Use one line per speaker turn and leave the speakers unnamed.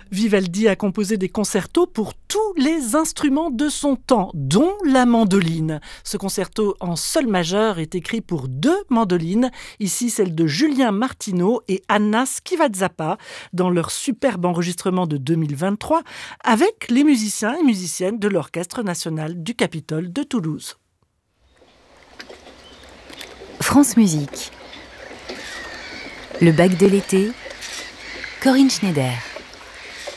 Vivaldi a composé des concertos pour tous les instruments de son temps, dont la mandoline. Ce concerto en sol majeur est écrit pour 2 mandolines, ici celle de Julien Martineau et Anna Schivazzappa, dans leur superbe enregistrement de 2023, avec les musiciens et musiciennes de l'Orchestre national du Capitole de Toulouse.
France Musique. Le bac de l'été, Corinne Schneider.